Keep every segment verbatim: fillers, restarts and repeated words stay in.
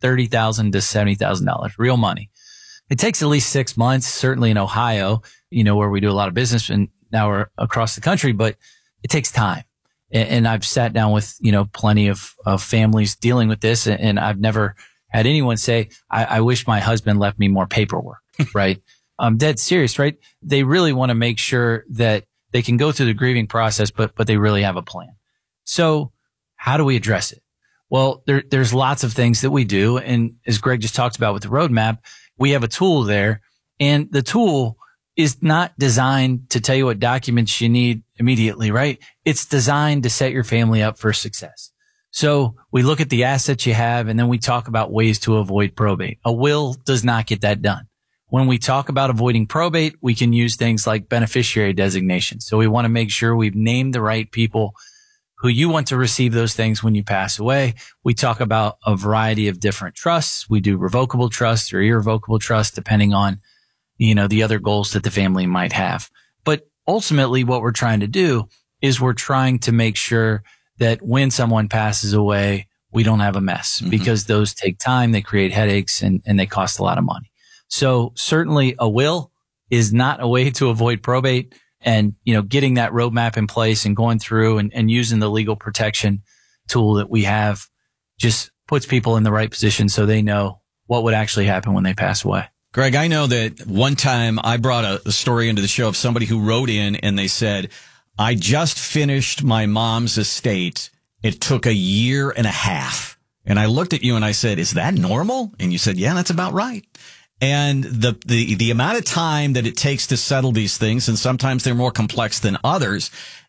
thirty thousand dollars to seventy thousand dollars, real money. It takes at least six months, certainly in Ohio, you know, where we do a lot of business and now we're across the country, but it takes time. And, and I've sat down with, you know, plenty of, of families dealing with this. And I've never had anyone say, I, I wish my husband left me more paperwork, right? I'm dead serious, right? They really want to make sure that they can go through the grieving process, but, but they really have a plan. So how do we address it? Well, there, there's lots of things that we do. And as Greg just talked about with the roadmap, we have a tool there, and the tool is not designed to tell you what documents you need immediately, right? It's designed to set your family up for success. So we look at the assets you have, and then we talk about ways to avoid probate. A will does not get that done. When we talk about avoiding probate, we can use things like beneficiary designation. So we want to make sure we've named the right people who you want to receive those things when you pass away. We talk about a variety of different trusts. We do revocable trusts or irrevocable trusts, depending on, you know, the other goals that the family might have. But ultimately, what we're trying to do is we're trying to make sure that when someone passes away, we don't have a mess, mm-hmm. because those take time, they create headaches, and, and they cost a lot of money. So certainly a will is not a way to avoid probate. And, you know, getting that roadmap in place and going through and, and using the legal protection tool that we have just puts people in the right position so they know what would actually happen when they pass away. Greg, I know that one time I brought a, a story into the show of somebody who wrote in and they said, I just finished my mom's estate. It took a year and a half. And I looked at you and I said, is that normal? And you said, yeah, that's about right. And the, the, the amount of time that it takes to settle these things, and sometimes they're more complex than others,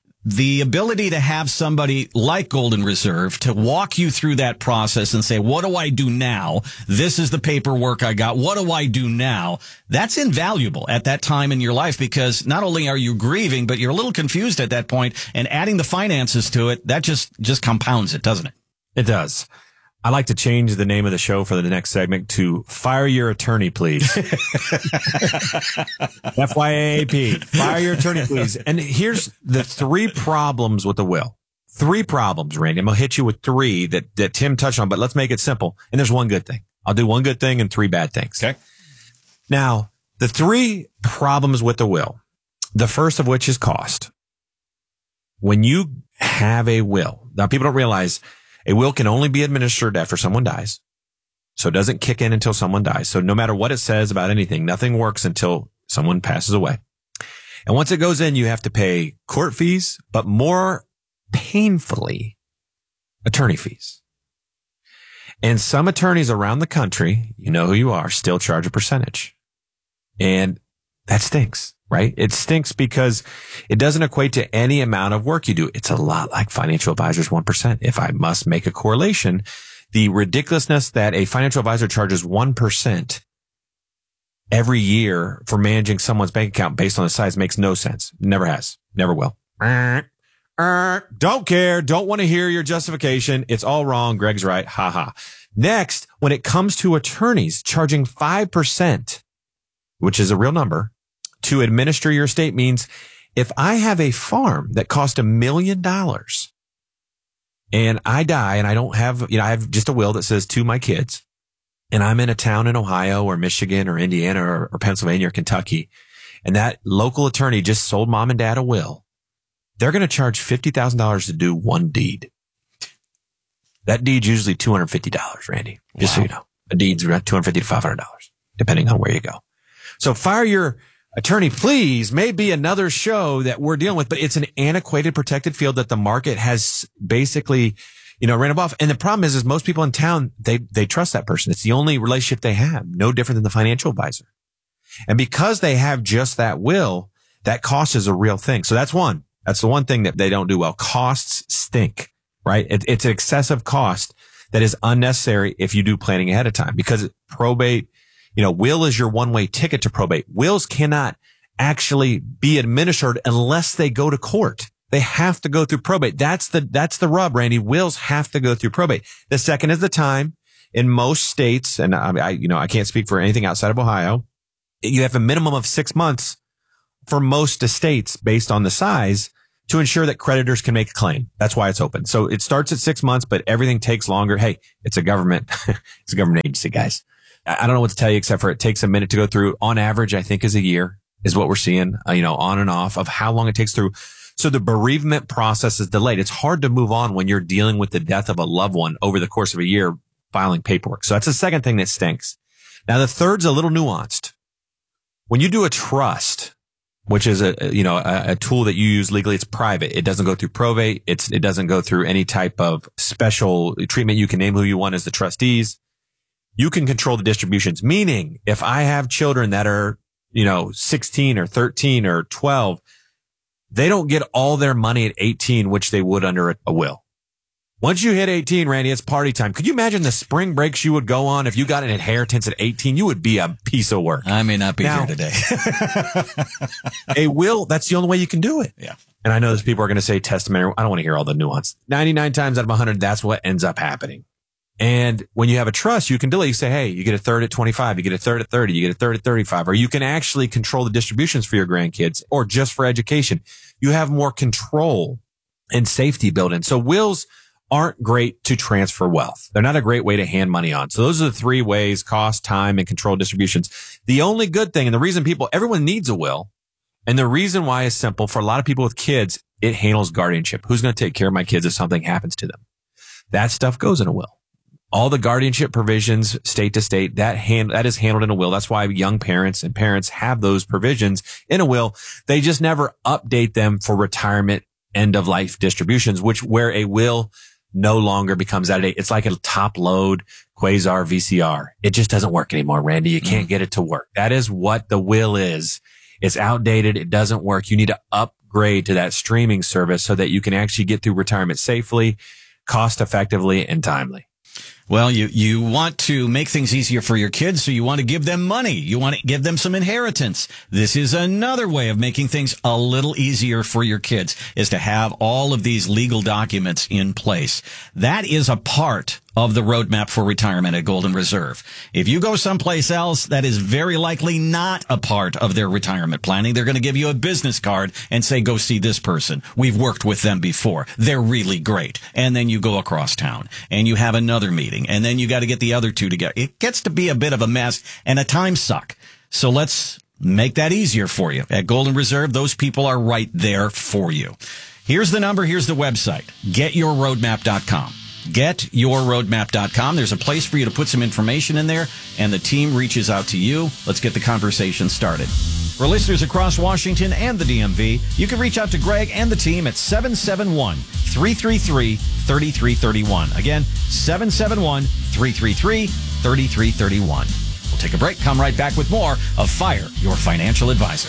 the ability to have somebody like Golden Reserve to walk you through that process and say, what do I do now? This is the paperwork I got. What do I do now? That's invaluable at that time in your life, because not only are you grieving, but you're a little confused at that point, and adding the finances to it, that just, just compounds it, doesn't it? It does. I like to change the name of the show for the next segment to Fire Your Attorney, Please. F Y A A P. Fire Your Attorney, Please. And here's the three problems with the will. Three problems, Randy. I'm going to hit you with three that, that Tim touched on, but let's make it simple. And there's one good thing. I'll do one good thing and three bad things. Okay. Now, the three problems with the will, the first of which is cost. When you have a will, now people don't realize a will can only be administered after someone dies. So it doesn't kick in until someone dies. So no matter what it says about anything, nothing works until someone passes away. And once it goes in, you have to pay court fees, but more painfully, attorney fees. And some attorneys around the country, you know who you are, still charge a percentage. And that stinks, right? It stinks because it doesn't equate to any amount of work you do. It's a lot like financial advisors one percent. If I must make a correlation, the ridiculousness that a financial advisor charges one percent every year for managing someone's bank account based on the size makes no sense. Never has. Never will. Don't care. Don't want to hear your justification. It's all wrong. Greg's right. Ha ha. Next, when it comes to attorneys charging five percent, which is a real number, to administer your estate means if I have a farm that cost a million dollars and I die and I don't have, you know, I have just a will that says to my kids, and I'm in a town in Ohio or Michigan or Indiana or, or Pennsylvania or Kentucky, and that local attorney just sold mom and dad a will, they're going to charge fifty thousand dollars to do one deed. That deed's usually two hundred fifty dollars, Randy, just wow. So you know. A deed's around two hundred fifty dollars to five hundred dollars, depending on where you go. So Fire Your Attorney, Please may be another show that we're dealing with, but it's an antiquated protected field that the market has basically, you know, ran above. And the problem is, is most people in town, they, they trust that person. It's the only relationship they have, no different than the financial advisor. And because they have just that will, that cost is a real thing. So that's one. That's the one thing that they don't do well. Costs stink, right? It, it's an excessive cost that is unnecessary if you do planning ahead of time, because probate, you know, will is your one-way ticket to probate. Wills cannot actually be administered unless they go to court. They have to go through probate. That's the, that's the rub, Randy. Wills have to go through probate. The second is the time. In most states, and I, I, you know, I can't speak for anything outside of Ohio, you have a minimum of six months for most estates based on the size to ensure that creditors can make a claim. That's why it's open. So it starts at six months, but everything takes longer. Hey, it's a government, it's a government agency, guys. I don't know what to tell you except for it takes a minute to go through. On average, I think is a year is what we're seeing, uh, you know, on and off of how long it takes through. So the bereavement process is delayed. It's hard to move on when you're dealing with the death of a loved one over the course of a year filing paperwork. So that's the second thing that stinks. Now, the third's a little nuanced. When you do a trust, which is a, you know, a, a tool that you use legally, it's private. It doesn't go through probate. It's, it doesn't go through any type of special treatment. You can name who you want as the trustees. You can control the distributions, meaning if I have children that are, you know, sixteen or thirteen or twelve, they don't get all their money at eighteen, which they would under a, a will. Once you hit eighteen, Randy, it's party time. Could you imagine the spring breaks you would go on if you got an inheritance at eighteen? You would be a piece of work. I may not be now, here today. A will, that's the only way you can do it. Yeah. And I know there's people are going to say testamentary. I don't want to hear all the nuance. ninety-nine times out of one hundred, that's what ends up happening. And when you have a trust, you can delay. You say, hey, you get a third at twenty-five, you get a third at thirty, you get a third at thirty-five, or you can actually control the distributions for your grandkids or just for education. You have more control and safety built in. So wills aren't great to transfer wealth. They're not a great way to hand money on. So those are the three ways: cost, time, and control distributions. The only good thing, and the reason people, everyone needs a will, and the reason why is simple. For a lot of people with kids, it handles guardianship. Who's going to take care of my kids if something happens to them? That stuff goes in a will. All the guardianship provisions, state to state, that hand, that is handled in a will. That's why young parents and parents have those provisions in a will. They just never update them for retirement, end of life distributions, which where a will no longer becomes out of date. It's like a top load Quasar V C R. It just doesn't work anymore, Randy. You can't get it to work. That is what the will is. It's outdated. It doesn't work. You need to upgrade to that streaming service so that you can actually get through retirement safely, cost effectively, and timely. Well, you, you want to make things easier for your kids, so you want to give them money. You want to give them some inheritance. This is another way of making things a little easier for your kids, is to have all of these legal documents in place. That is a part of the roadmap for retirement at Golden Reserve. If you go someplace else, that is very likely not a part of their retirement planning. They're going to give you a business card and say, go see this person. We've worked with them before. They're really great. And then you go across town and you have another meeting, and then you got to get the other two together. It gets to be a bit of a mess and a time suck. So let's make that easier for you. At Golden Reserve, those people are right there for you. Here's the number. Here's the website. get your roadmap dot com. get your roadmap dot com. There's a place for you to put some information in there, and the team reaches out to you. Let's get the conversation started. For listeners across Washington and the D M V, you can reach out to Greg and the team at seven seven one, three three three, three three three one. Again, seven seven one, three three three, three three three one. We'll take a break, come right back with more of Fire Your Financial Advisor.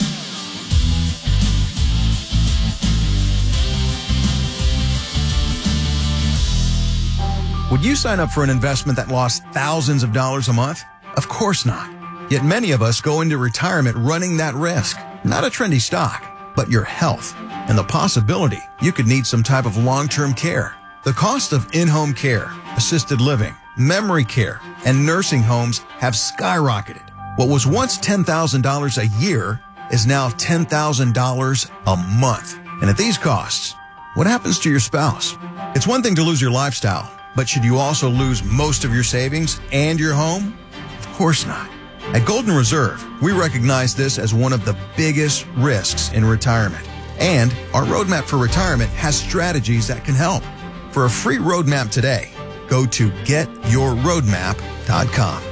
Would you sign up for an investment that lost thousands of dollars a month? Of course not. Yet many of us go into retirement running that risk. Not a trendy stock, but your health and the possibility you could need some type of long-term care. The cost of in-home care, assisted living, memory care, and nursing homes have skyrocketed. What was once ten thousand dollars a year is now ten thousand dollars a month. And at these costs, what happens to your spouse? It's one thing to lose your lifestyle, but should you also lose most of your savings and your home? Of course not. At Golden Reserve, we recognize this as one of the biggest risks in retirement. And our roadmap for retirement has strategies that can help. For a free roadmap today, go to get your roadmap dot com.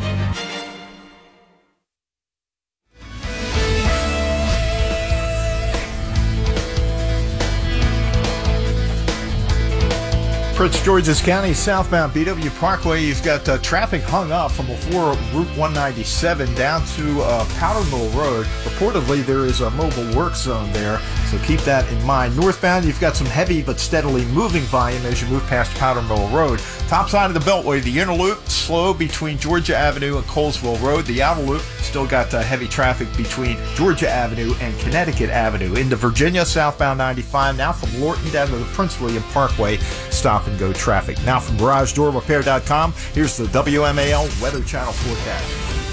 Prince George's County, southbound B W Parkway, you've got uh, traffic hung up from before Route one ninety-seven down to uh, Powder Mill Road. Reportedly, there is a mobile work zone there, so keep that in mind. Northbound, you've got some heavy but steadily moving volume as you move past Powder Mill Road. Top side of the Beltway, the inner loop, slow between Georgia Avenue and Colesville Road. The outer loop, still got uh, heavy traffic between Georgia Avenue and Connecticut Avenue. Into Virginia, southbound ninety-five, now from Lorton down to the Prince William Parkway, stop and go traffic. Now from Garage Door Repair dot com, here's the W M A L Weather Channel forecast.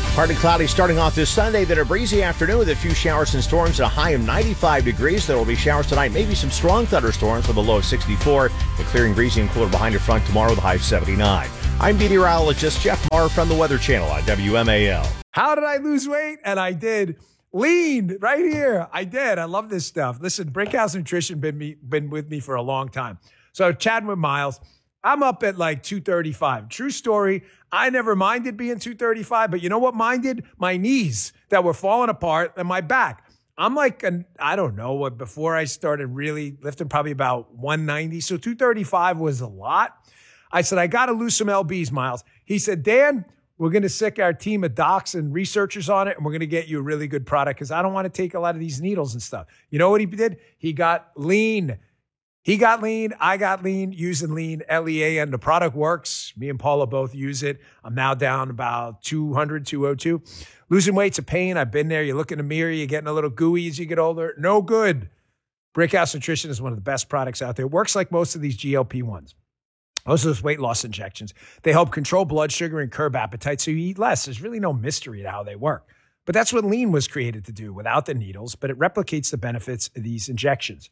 Partly cloudy starting off this Sunday, then a breezy afternoon with a few showers and storms and a high of ninety-five degrees. There will be showers tonight, maybe some strong thunderstorms with a low of sixty-four. The clearing breezy and cooler behind your front tomorrow, the high of seventy-nine. I'm meteorologist Jeff Marr from the Weather Channel on W M A L. How did I lose weight? And I did. Lean right here. I did. I love this stuff. Listen, Brickhouse Nutrition been me been with me for a long time. So chatting with Miles, I'm up at like two thirty-five. True story. I never minded being two thirty-five, but you know what minded? My knees that were falling apart and my back. I'm like, an, I don't know what, before I started really lifting, probably about one ninety. So two thirty-five was a lot. I said, I got to lose some L Bs, Miles. He said, Dan, we're going to sick our team of docs and researchers on it, and we're going to get you a really good product because I don't want to take a lot of these needles and stuff. You know what he did? He got lean. He got lean. I got lean using lean, L E A, and the product works. Me and Paula both use it. I'm now down about two hundred, two oh two. Losing weight's a pain. I've been there. You look in the mirror, you're getting a little gooey as you get older. No good. Brickhouse Nutrition is one of the best products out there. It works like most of these G L P ones. Most of those weight loss injections. They help control blood sugar and curb appetite so you eat less. There's really no mystery to how they work. But that's what lean was created to do without the needles, but it replicates the benefits of these injections.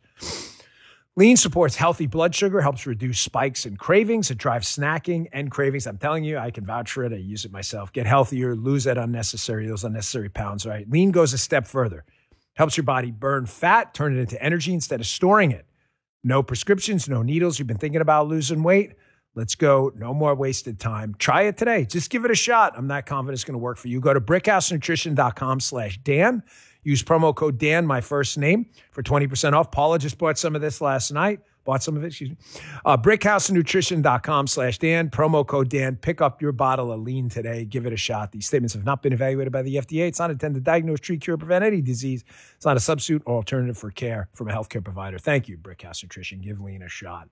Lean supports healthy blood sugar, helps reduce spikes and cravings. It drives snacking and cravings. I'm telling you, I can vouch for it. I use it myself. Get healthier, lose that unnecessary, those unnecessary pounds, right? Lean goes a step further. Helps your body burn fat, turn it into energy instead of storing it. No prescriptions, no needles. You've been thinking about losing weight? Let's go. No more wasted time. Try it today. Just give it a shot. I'm not confident it's going to work for you. Go to brickhousenutrition.com slash Dan. Use promo code Dan, my first name, for twenty percent off. Paula just bought some of this last night. Bought some of it, excuse me. Uh, brickhousenutrition.com slash Dan. Promo code Dan. Pick up your bottle of lean today. Give it a shot. These statements have not been evaluated by the F D A. It's not intended to diagnose, treat, cure, prevent any disease. It's not a substitute or alternative for care from a healthcare provider. Thank you, Brickhouse Nutrition. Give lean a shot.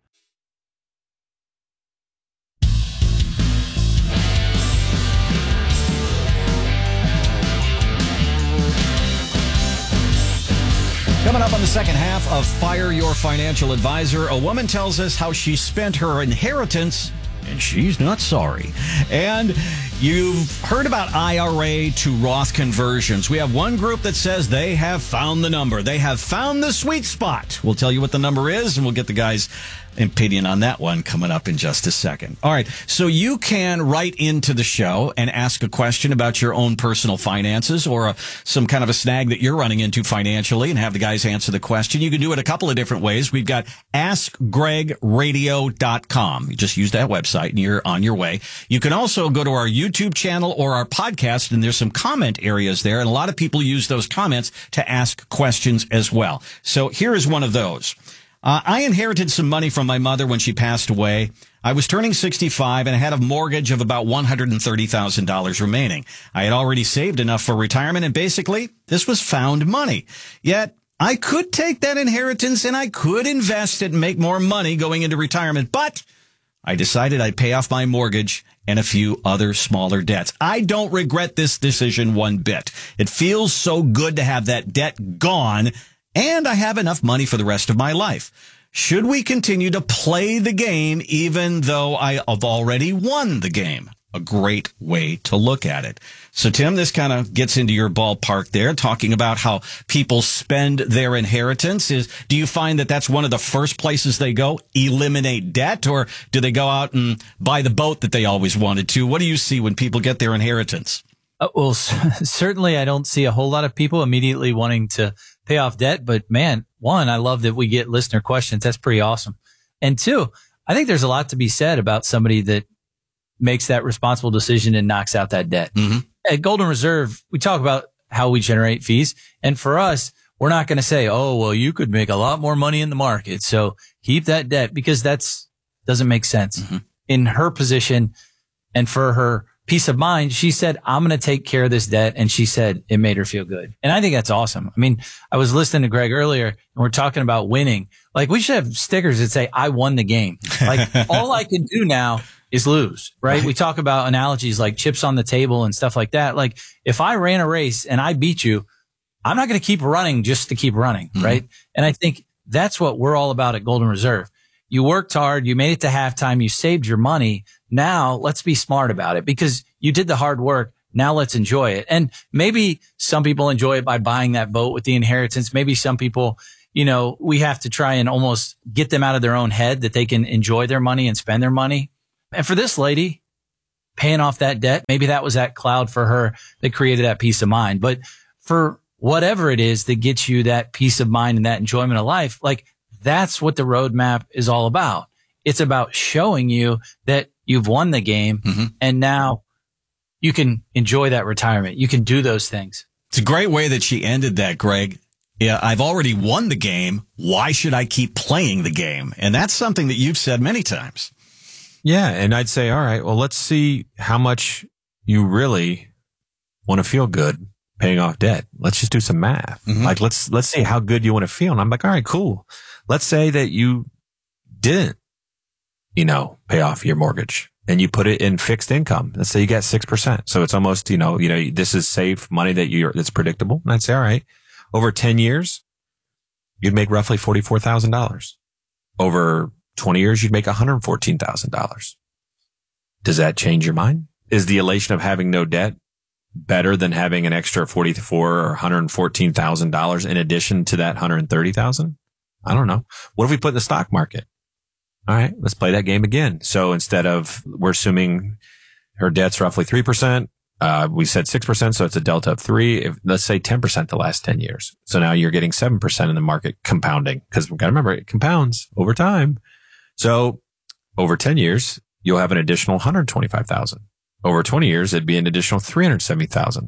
Coming up on the second half of Fire Your Financial Advisor, a woman tells us how she spent her inheritance, and she's not sorry. And you've heard about I R A to Roth conversions. We have one group that says they have found the number. They have found the sweet spot. We'll tell you what the number is, and we'll get the guys' opinion on that one coming up in just a second. All right, so you can write into the show and ask a question about your own personal finances or a, some kind of a snag that you're running into financially and have the guys answer the question. You can do it a couple of different ways. We've got ask greg radio dot com. You just use that website and you're on your way. You can also go to our YouTube channel or our podcast, and there's some comment areas there, and a lot of people use those comments to ask questions as well. So here is one of those. Uh, I inherited some money from my mother when she passed away. I was turning sixty-five and I had a mortgage of about one hundred thirty thousand dollars remaining. I had already saved enough for retirement, and basically, this was found money. Yet, I could take that inheritance and I could invest it and make more money going into retirement, but I decided I'd pay off my mortgage and a few other smaller debts. I don't regret this decision one bit. It feels so good to have that debt gone, and I have enough money for the rest of my life. Should we continue to play the game even though I have already won the game? A great way to look at it. So, Tim, this kind of gets into your ballpark there, talking about how people spend their inheritance. Is do you find that that's one of the first places they go, eliminate debt, or do they go out and buy the boat that they always wanted to? What do you see when people get their inheritance? Uh, well, certainly I don't see a whole lot of people immediately wanting to pay off debt. But, man, one, I love that we get listener questions. That's pretty awesome. And two, I think there's a lot to be said about somebody that makes that responsible decision and knocks out that debt. Mm-hmm. At Golden Reserve, we talk about how we generate fees. And for us, we're not going to say, oh, well, you could make a lot more money in the market, so keep that debt, because that's doesn't make sense. Mm-hmm. In her position and for her peace of mind, she said, I'm going to take care of this debt. And she said it made her feel good. And I think that's awesome. I mean, I was listening to Greg earlier and we're talking about winning. Like, we should have stickers that say, I won the game. Like, all I can do now is lose, right? right? We talk about analogies like chips on the table and stuff like that. Like, if I ran a race and I beat you, I'm not going to keep running just to keep running, mm-hmm. right? And I think that's what we're all about at Golden Reserve. You worked hard. You made it to halftime. You saved your money. Now let's be smart about it, because you did the hard work. Now let's enjoy it. And maybe some people enjoy it by buying that boat with the inheritance. Maybe some people, you know, we have to try and almost get them out of their own head that they can enjoy their money and spend their money. And for this lady, paying off that debt, maybe that was that cloud for her that created that peace of mind. But for whatever it is that gets you that peace of mind and that enjoyment of life, like that's what the roadmap is all about. It's about showing you that you've won the game mm-hmm. and now you can enjoy that retirement. You can do those things. It's a great way that she ended that, Greg. Yeah, I've already won the game. Why should I keep playing the game? And that's something that you've said many times. Yeah. And I'd say, all right, well, let's see how much you really want to feel good paying off debt. Let's just do some math. Mm-hmm. Like, let's, let's see how good you want to feel. And I'm like, all right, cool. Let's say that you didn't, you know, pay off your mortgage and you put it in fixed income. Let's say you got six percent. So it's almost, you know, you know, this is safe money that you're, that's predictable. And I'd say, all right, over ten years, you'd make roughly forty-four thousand dollars. Over twenty years, you'd make one hundred fourteen thousand dollars. Does that change your mind? Is the elation of having no debt better than having an extra forty-four or one hundred fourteen thousand dollars in addition to that one hundred thirty thousand dollars? I don't know. What if we put in the stock market? All right, let's play that game again. So instead of, we're assuming her debt's roughly three percent. Uh, we said six percent. So it's a delta of three. If, let's say ten percent the last ten years. So now you're getting seven percent in the market compounding, because we've got to remember it compounds over time. So over ten years, you'll have an additional one hundred twenty-five thousand. Over twenty years, it'd be an additional three hundred seventy thousand.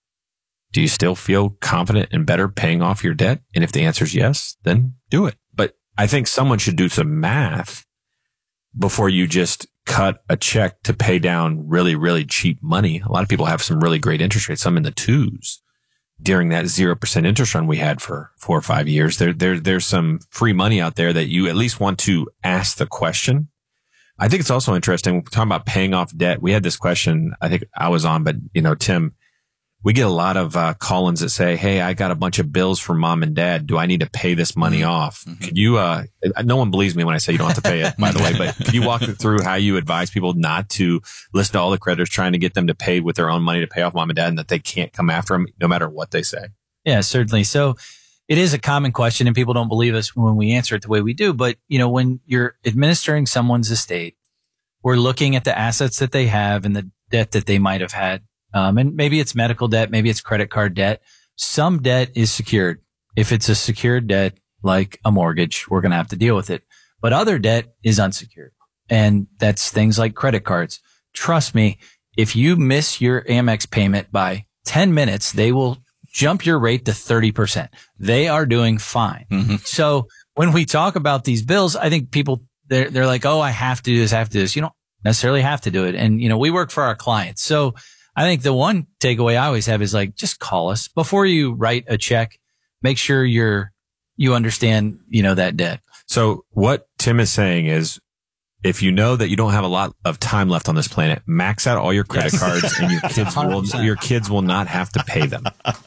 Do you still feel confident and better paying off your debt? And if the answer is yes, then do it. But I think someone should do some math before you just cut a check to pay down really, really cheap money. A lot of people have some really great interest rates, some in the twos during that zero percent interest run we had for four or five years. There, there, there's some free money out there that you at least want to ask the question. I think it's also interesting. We're talking about paying off debt. We had this question, I think I was on, but you know, Tim, we get a lot of uh, call-ins that say, hey, I got a bunch of bills from mom and dad. Do I need to pay this money off? Mm-hmm. Could you, uh, no one believes me when I say you don't have to pay it, by the way, but could you walk through how you advise people not to listen to all the creditors trying to get them to pay with their own money to pay off mom and dad, and that they can't come after them no matter what they say? Yeah, certainly. So it is a common question and people don't believe us when we answer it the way we do. But, you know, when you're administering someone's estate, we're looking at the assets that they have and the debt that they might have had. Um, and maybe it's medical debt, maybe it's credit card debt. Some debt is secured. If it's a secured debt, like a mortgage, we're going to have to deal with it. But other debt is unsecured. And that's things like credit cards. Trust me, if you miss your Amex payment by ten minutes, they will jump your rate to thirty percent. They are doing fine. Mm-hmm. So when we talk about these bills, I think people, they're, they're like, oh, I have to do this, I have to do this. You don't necessarily have to do it. And, you know, we work for our clients. So I think the one takeaway I always have is like, just call us before you write a check. Make sure you're, you understand, you know, that debt. So what Tim is saying is, if you know that you don't have a lot of time left on this planet, max out all your credit yes. cards and your kids will, your kids will not have to pay them.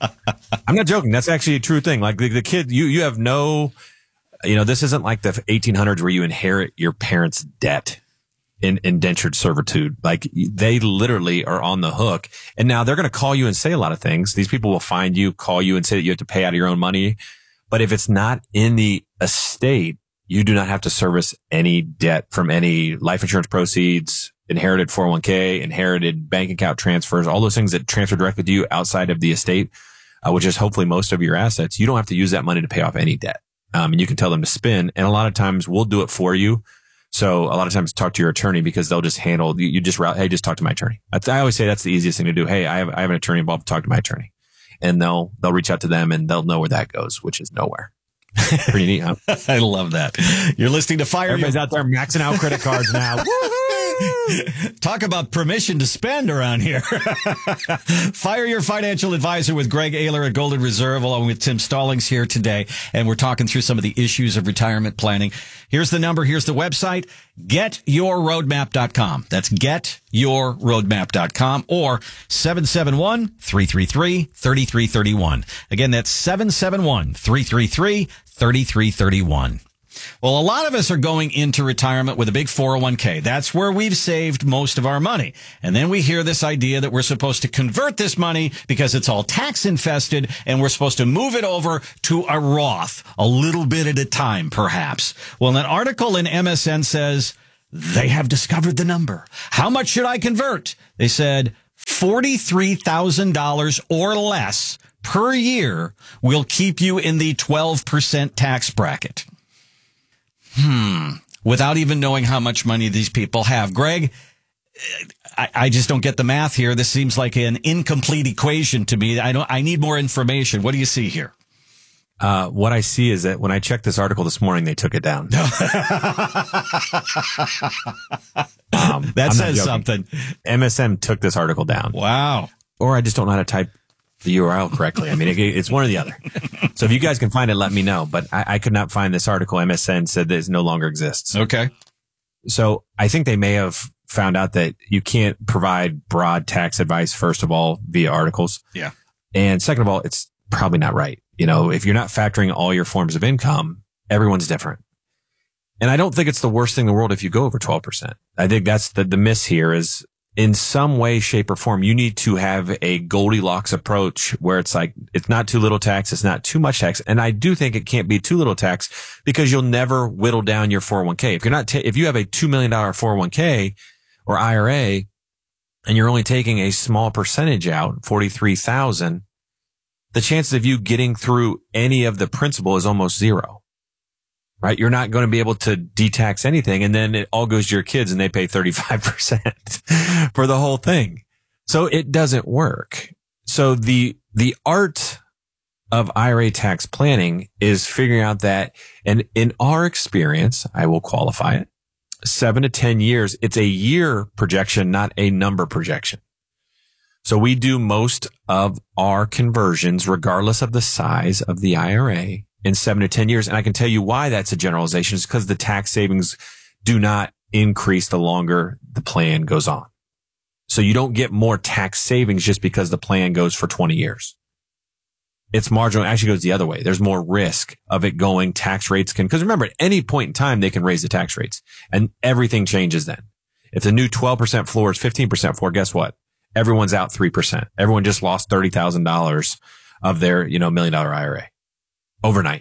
I'm not joking. That's actually a true thing. Like the, the kid, you, you have no, you know, this isn't like the eighteen hundreds where you inherit your parents' debt. In indentured servitude. Like they literally are on the hook. And now they're going to call you and say a lot of things. These people will find you, call you and say that you have to pay out of your own money. But if it's not in the estate, you do not have to service any debt from any life insurance proceeds, inherited four oh one k, inherited bank account transfers, all those things that transfer directly to you outside of the estate, uh, which is hopefully most of your assets. You don't have to use that money to pay off any debt. Um, and you can tell them to spend. And a lot of times we'll do it for you. So a lot of times talk to your attorney because they'll just handle, you, you just route, hey, just talk to my attorney. That's, I always say that's the easiest thing to do. Hey, I have, I have an attorney involved, talk to my attorney. And they'll, they'll reach out to them and they'll know where that goes, which is nowhere. Pretty neat, huh? I love that. You're listening to Fire. Everybody's out there maxing out credit cards now. Talk about permission to spend around here. Fire your financial advisor with Greg Ayler at Golden Reserve, along with Tim Stallings here today. And we're talking through some of the issues of retirement planning. Here's the number. Here's the website. get your roadmap dot com. That's get your roadmap dot com or seven seven one, three three three, three three three one. Again, that's seven seven one, three three three, three three three one. Well, a lot of us are going into retirement with a big four oh one k. That's where we've saved most of our money. And then we hear this idea that we're supposed to convert this money because it's all tax infested and we're supposed to move it over to a Roth a little bit at a time, perhaps. Well, an article in M S N says they have discovered the number. How much should I convert? They said forty-three thousand dollars or less per year will keep you in the twelve percent tax bracket. Hmm. Without even knowing how much money these people have. Greg, I, I just don't get the math here. This seems like an incomplete equation to me. I don't, I need more information. What do you see here? Uh, what I see is that when I checked this article this morning, they took it down. um, that says something. M S M took this article down. Wow. Or I just don't know how to type the U R L correctly. I mean, it, it's one or the other. So if you guys can find it, let me know. But I, I could not find this article. M S N said that it no longer exists. Okay. So I think they may have found out that you can't provide broad tax advice, first of all, via articles. Yeah. And second of all, it's probably not right. You know, if you're not factoring all your forms of income, everyone's different. And I don't think it's the worst thing in the world if you go over twelve percent. I think that's the, the miss here is in some way, shape or form, you need to have a Goldilocks approach where it's like, it's not too little tax. It's not too much tax. And I do think it can't be too little tax because you'll never whittle down your four oh one k. If you're not, ta- if you have a two million dollars four oh one k or I R A and you're only taking a small percentage out, forty-three thousand, the chances of you getting through any of the principal is almost zero, right? You're not going to be able to detax anything. And then it all goes to your kids and they pay thirty-five percent for the whole thing. So it doesn't work. So the, the art of I R A tax planning is figuring out that, and in our experience, I will qualify it, seven to ten years, it's a year projection, not a number projection. So we do most of our conversions, regardless of the size of the I R A, in seven to ten years. And I can tell you why that's a generalization. It's because the tax savings do not increase the longer the plan goes on. So you don't get more tax savings just because the plan goes for twenty years. It's marginal. It actually goes the other way. There's more risk of it going. Tax rates can, because remember, at any point in time, they can raise the tax rates and everything changes then. If the new twelve percent floor is fifteen percent floor, guess what? Everyone's out three percent. Everyone just lost thirty thousand dollars of their, you know, million dollar I R A overnight.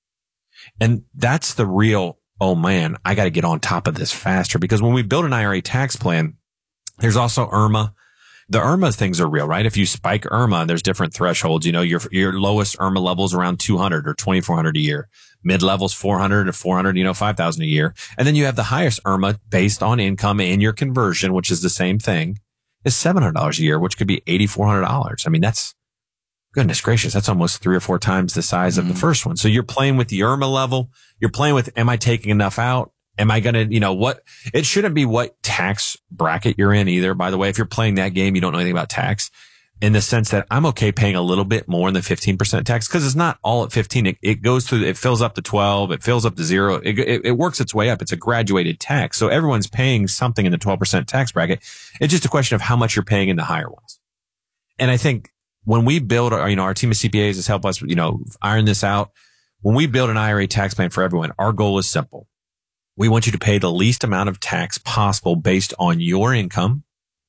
And that's the real, oh man, I got to get on top of this faster because when we build an I R A tax plan, there's also I R M A. The I R M A things are real, right? If you spike I R M A, there's different thresholds. You know, your, your lowest I R M A level is around two hundred or twenty-four hundred a year. Mid levels four hundred or four hundred, you know, five thousand a year. And then you have the highest I R M A based on income and your conversion, which is the same thing, is seven hundred dollars a year, which could be eight thousand four hundred dollars. I mean, that's, goodness gracious, that's almost three or four times the size mm-hmm. of the first one. So you're playing with the I R M A level. You're playing with, am I taking enough out? Am I going to, you know, what, it shouldn't be what tax bracket you're in either. By the way, if you're playing that game, you don't know anything about tax in the sense that I'm okay paying a little bit more than fifteen percent tax because it's not all at fifteen. It, it goes through, it fills up to twelve. It fills up to zero. It, it, it works its way up. It's a graduated tax. So everyone's paying something in the twelve percent tax bracket. It's just a question of how much you're paying in the higher ones. And I think when we build our, you know, our team of C P As has helped us, you know, iron this out. When we build an I R A tax plan for everyone, our goal is simple. We want you to pay the least amount of tax possible based on your income,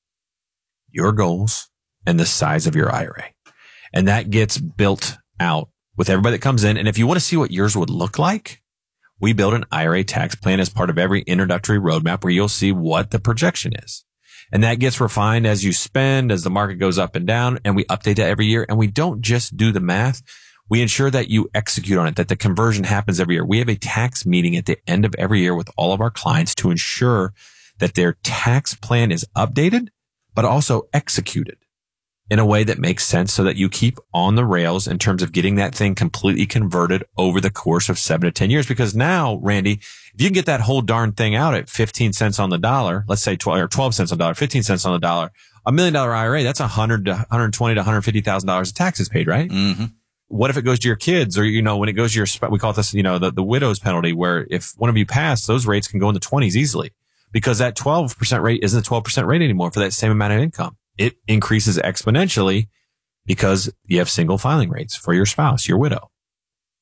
your goals, and the size of your I R A. And that gets built out with everybody that comes in. And if you want to see what yours would look like, we build an I R A tax plan as part of every introductory roadmap where you'll see what the projection is. And that gets refined as you spend, as the market goes up and down, and we update that every year. And we don't just do the math. We ensure that you execute on it, that the conversion happens every year. We have a tax meeting at the end of every year with all of our clients to ensure that their tax plan is updated, but also executed in a way that makes sense so that you keep on the rails in terms of getting that thing completely converted over the course of seven to ten years. Because now, Randy, if you can get that whole darn thing out at fifteen cents on the dollar, let's say twelve or twelve cents on the dollar, fifteen cents on the dollar, a million dollar I R A, that's one hundred to one hundred twenty to one hundred fifty thousand dollars of taxes paid, right? Mm-hmm. What if it goes to your kids or, you know, when it goes to your, we call this, you know, the, the widow's penalty, where if one of you pass, those rates can go in the twenties easily because that twelve percent rate isn't a twelve percent rate anymore for that same amount of income. It increases exponentially because you have single filing rates for your spouse, your widow.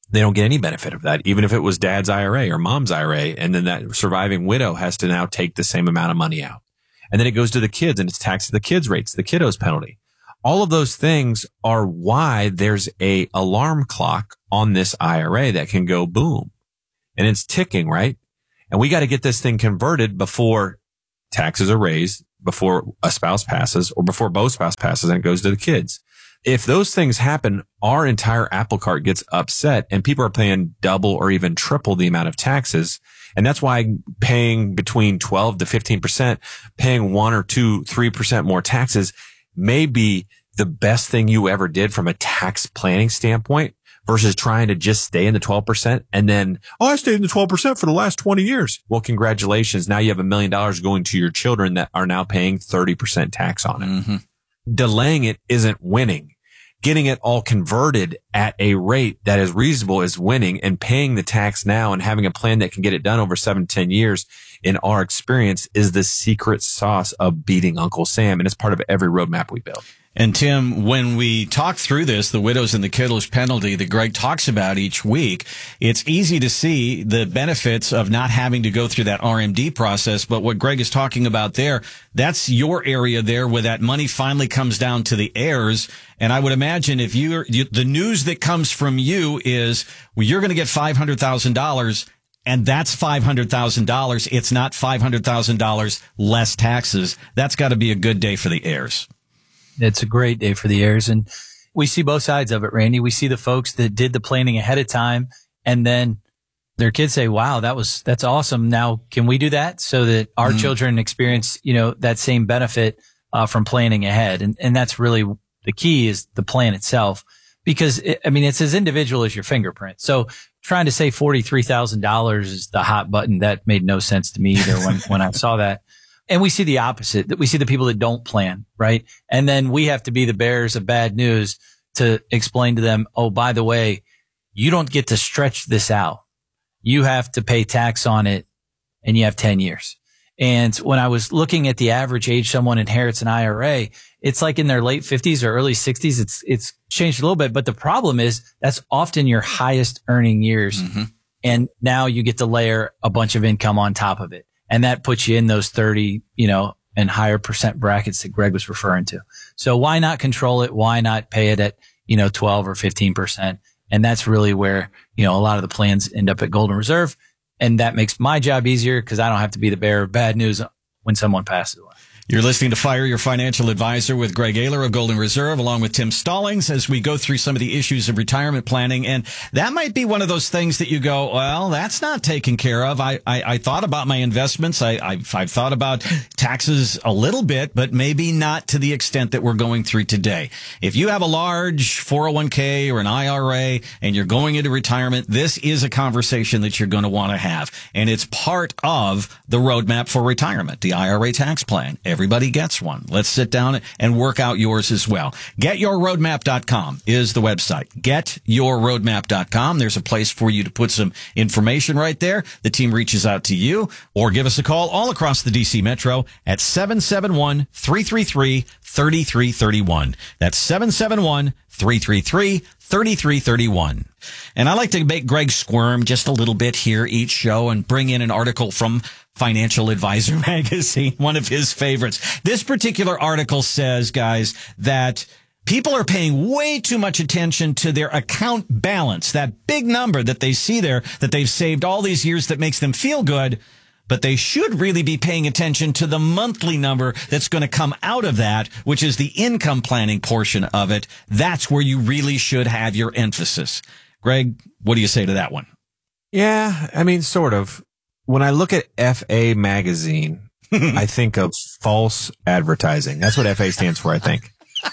They don't get any benefit of that, even if it was dad's I R A or mom's I R A. And then that surviving widow has to now take the same amount of money out. And then it goes to the kids and it's taxed at the kids' rates, the kiddos penalty. All of those things are why there's a alarm clock on this I R A that can go boom. And it's ticking, right? And we got to get this thing converted before taxes are raised, before a spouse passes, or before both spouse passes and it goes to the kids. If those things happen, our entire apple cart gets upset and people are paying double or even triple the amount of taxes. And that's why paying between twelve to fifteen percent, paying one or two, three percent more taxes may be the best thing you ever did from a tax planning standpoint versus trying to just stay in the twelve percent and then, oh, I stayed in the twelve percent for the last twenty years. Well, congratulations. Now you have a million dollars going to your children that are now paying thirty percent tax on it. Mm-hmm. Delaying it isn't winning. Getting it all converted at a rate that is reasonable is winning, and paying the tax now and having a plan that can get it done over seven, ten years in our experience is the secret sauce of beating Uncle Sam. And it's part of every roadmap we build. And Tim, when we talk through this, the widows and the kiddos penalty that Greg talks about each week, it's easy to see the benefits of not having to go through that R M D process. But what Greg is talking about there, that's your area there where that money finally comes down to the heirs. And I would imagine if you're, you, the news that comes from you is, well, you're going to get five hundred thousand dollars. And that's five hundred thousand dollars. It's not five hundred thousand dollars less taxes. That's got to be a good day for the heirs. It's a great day for the heirs. And we see both sides of it, Randy. We see the folks that did the planning ahead of time and then their kids say, wow, that was, that's awesome. Now, can we do that so that our mm. children experience, you know, that same benefit uh, from planning ahead? And, and that's really the key, is the plan itself, because it, I mean, it's as individual as your fingerprint. So trying to say forty-three thousand dollars is the hot button, that made no sense to me either when, when I saw that. And we see the opposite, that we see the people that don't plan, right? And then we have to be the bearers of bad news to explain to them, oh, by the way, you don't get to stretch this out. You have to pay tax on it and you have ten years. And when I was looking at the average age someone inherits an I R A, it's like in their late fifties or early sixties. It's, it's changed a little bit, but the problem is that's often your highest earning years. Mm-hmm. And now you get to layer a bunch of income on top of it. And that puts you in those thirty, you know, and higher percent brackets that Greg was referring to. So why not control it? Why not pay it at, you know, twelve or fifteen percent? And that's really where, you know, a lot of the plans end up at Golden Reserve. And that makes my job easier because I don't have to be the bearer of bad news when someone passes away. You're listening to Fire Your Financial Advisor with Greg Ayler of Golden Reserve, along with Tim Stallings, as we go through some of the issues of retirement planning. And that might be one of those things that you go, well, that's not taken care of. I, I, I thought about my investments. I, I've, I've thought about taxes a little bit, but maybe not to the extent that we're going through today. If you have a large four oh one k or an I R A and you're going into retirement, this is a conversation that you're going to want to have. And it's part of the roadmap for retirement, the I R A tax plan. Everybody gets one. Let's sit down and work out yours as well. get your roadmap dot com is the website. get your roadmap dot com. There's a place for you to put some information right there. The team reaches out to you, or give us a call all across the D C Metro at seven seven one, three three three, three three three one. That's seven seven one, three three three, three three three one. And I like to make Greg squirm just a little bit here each show and bring in an article from Financial Advisor magazine, one of his favorites. This particular article says, guys, that people are paying way too much attention to their account balance, that big number that they see there that they've saved all these years that makes them feel good. But they should really be paying attention to the monthly number that's going to come out of that, which is the income planning portion of it. That's where you really should have your emphasis. Greg, what do you say to that one? Yeah, I mean, sort of. When I look at F A magazine, I think of false advertising. That's what F A stands for, I think.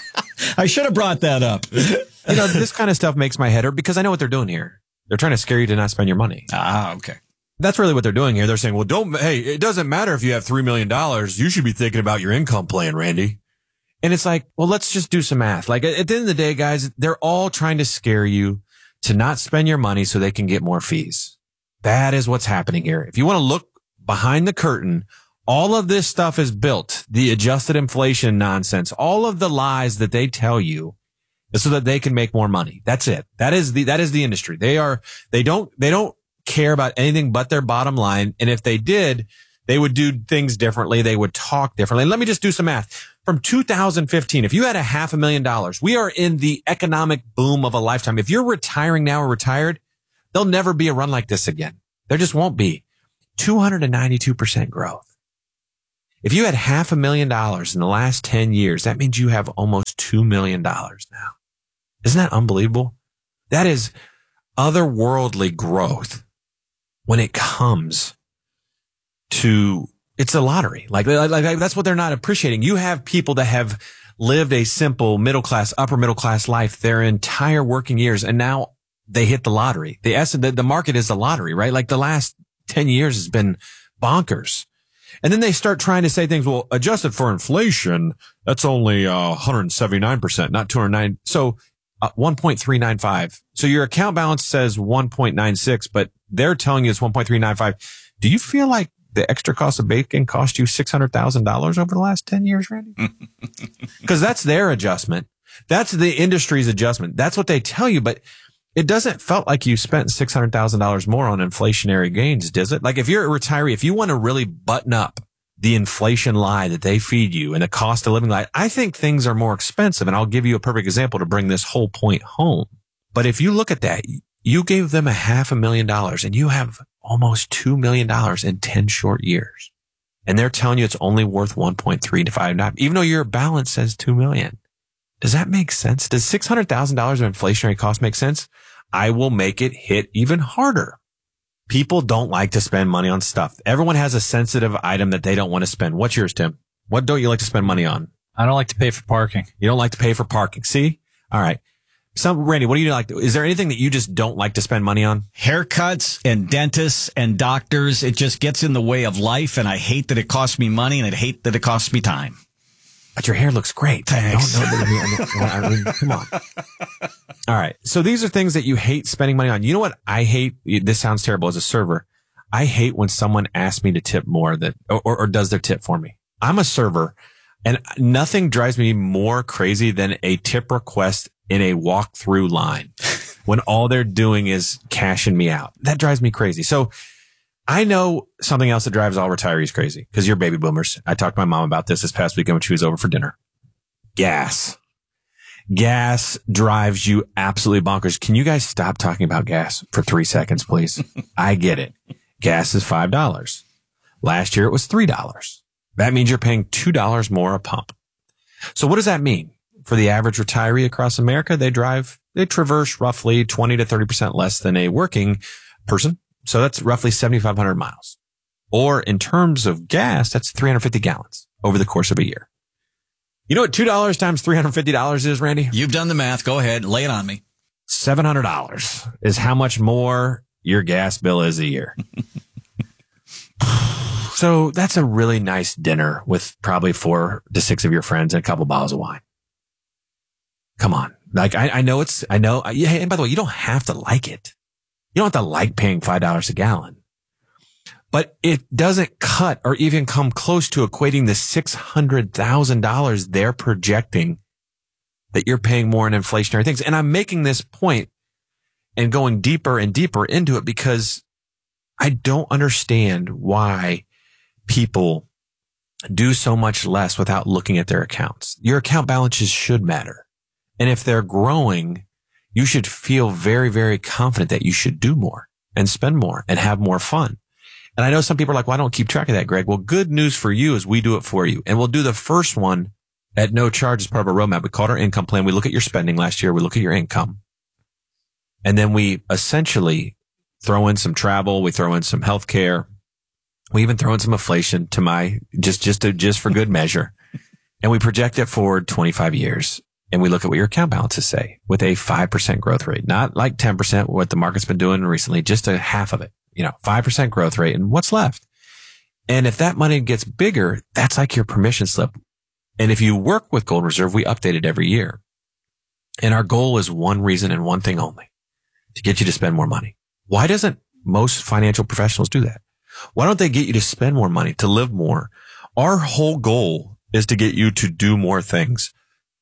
I should have brought that up. You know, this kind of stuff makes my head hurt because I know what they're doing here. They're trying to scare you to not spend your money. Ah, okay. That's really what they're doing here. They're saying, well, don't, hey, it doesn't matter if you have three million dollars. You should be thinking about your income plan, Randy. And it's like, well, let's just do some math. Like at the end of the day, guys, they're all trying to scare you to not spend your money so they can get more fees. That is what's happening here. If you want to look behind the curtain, all of this stuff is built. The adjusted inflation nonsense, all of the lies that they tell you so that they can make more money. That's it. That is the, that is the industry. They are, they don't, they don't care about anything but their bottom line. And if they did, they would do things differently. They would talk differently. Let me just do some math. From two thousand fifteen, if you had a half a million dollars, we are in the economic boom of a lifetime. If you're retiring now or retired, there'll never be a run like this again. There just won't be. two hundred ninety-two percent growth. If you had half a million dollars in the last ten years, that means you have almost two million dollars now. Isn't that unbelievable? That is otherworldly growth when it comes to, it's a lottery. Like, like, like that's what they're not appreciating. You have people that have lived a simple middle class, upper middle class life their entire working years, and now they hit the lottery. The essence, the, the market is the lottery, right? Like the last ten years has been bonkers. And then they start trying to say things, well, adjusted for inflation, that's only uh, one hundred seventy-nine percent, not two hundred nine. So uh, one point three nine five. So your account balance says one point nine six, but they're telling you it's one point three nine five. Do you feel like the extra cost of bacon cost you six hundred thousand dollars over the last ten years, Randy? Because that's their adjustment. That's the industry's adjustment. That's what they tell you, but it doesn't felt like you spent six hundred thousand dollars more on inflationary gains, does it? Like if you're a retiree, if you want to really button up the inflation lie that they feed you and the cost of living lie, I think things are more expensive. And I'll give you a perfect example to bring this whole point home. But if you look at that, you gave them a half a million dollars and you have almost two million dollars in ten short years. And they're telling you it's only worth one point three to five, even though your balance says two million. Does that make sense? Does six hundred thousand dollars of inflationary cost make sense? I will make it hit even harder. People don't like to spend money on stuff. Everyone has a sensitive item that they don't want to spend. What's yours, Tim? What don't you like to spend money on? I don't like to pay for parking. You don't like to pay for parking. See? All right. Some, Randy, what do you like? To, is there anything that you just don't like to spend money on? Haircuts and dentists and doctors. It just gets in the way of life. And I hate that it costs me money and I hate that it costs me time. But your hair looks great. Thanks. Don't, don't, I mean, come on. All right. So these are things that you hate spending money on. You know what I hate? This sounds terrible as a server. I hate when someone asks me to tip more that, or, or does their tip for me. I'm a server and nothing drives me more crazy than a tip request in a walk-through line when all they're doing is cashing me out. That drives me crazy. So I know something else that drives all retirees crazy because you're baby boomers. I talked to my mom about this this past weekend when she was over for dinner. Gas. Gas drives you absolutely bonkers. Can you guys stop talking about gas for three seconds, please? I get it. Gas is five dollars. Last year it was three dollars. That means you're paying two dollars more a pump. So what does that mean? For the average retiree across America, they drive, they traverse roughly twenty to thirty percent less than a working person. So that's roughly seventy-five hundred miles. Or in terms of gas, that's three hundred fifty gallons over the course of a year. You know what two dollars times three hundred fifty dollars is, Randy? You've done the math. Go ahead. Lay it on me. seven hundred dollars is how much more your gas bill is a year. So that's a really nice dinner with probably four to six of your friends and a couple bottles of wine. Come on. Like, I, I know it's, I know. Yeah. And by the way, you don't have to like it. You don't have to like paying five dollars a gallon, but it doesn't cut or even come close to equating the six hundred thousand dollars they're projecting that you're paying more in inflationary things. And I'm making this point and going deeper and deeper into it because I don't understand why people do so much less without looking at their accounts. Your account balances should matter. And if they're growing, you should feel very, very confident that you should do more and spend more and have more fun. And I know some people are like, well, I don't keep track of that, Greg. Well, good news for you is we do it for you. And we'll do the first one at no charge as part of a roadmap. We call it our income plan. We look at your spending last year. We look at your income. And then we essentially throw in some travel. We throw in some healthcare. We even throw in some inflation to my, just, just to, just for good measure. And we project it forward twenty-five years. And we look at what your account balances say with a five percent growth rate, not like ten percent, what the market's been doing recently, just a half of it, you know, five percent growth rate and what's left. And if that money gets bigger, that's like your permission slip. And if you work with Gold Reserve, we update it every year. And our goal is one reason and one thing only, to get you to spend more money. Why doesn't most financial professionals do that? Why don't they get you to spend more money, to live more? Our whole goal is to get you to do more things.